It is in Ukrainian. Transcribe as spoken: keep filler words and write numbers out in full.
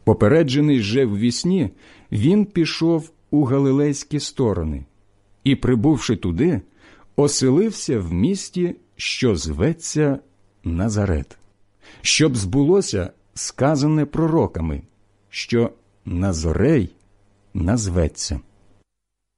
Попереджений же ввісні, він пішов у галилейські сторони і, прибувши туди, оселився в місті, що зветься Назарет, щоб збулося сказане пророками, що Назорей назветься.